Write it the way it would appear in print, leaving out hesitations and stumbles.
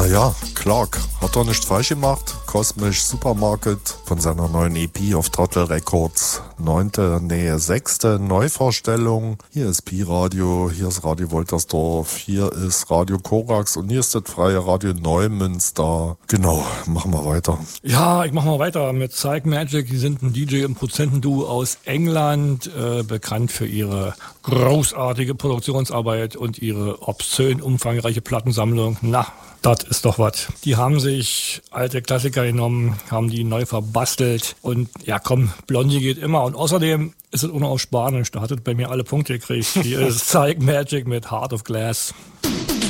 Naja, Clark hat doch nicht falsch gemacht. Cosmic Supermarket von seiner neuen EP auf Trottel Records. 6. Neuvorstellung. Hier ist Pi-Radio, hier ist Radio Woltersdorf, hier ist Radio Korax und hier ist das freie Radio Neumünster. Genau, machen wir weiter. Ja, ich mache mal weiter mit Psych Magic. Die sind ein DJ- und Produzentenduo aus England, bekannt für ihre großartige Produktionsarbeit und ihre obszön umfangreiche Plattensammlung. Na, das ist doch was. Die haben sich alte Klassiker genommen, haben die neu verbastelt und ja komm, Blondie geht immer. Und außerdem ist es auch noch auf Spanisch, da hat es bei mir alle Punkte gekriegt. Hier ist Psych Magic mit Heart of Glass.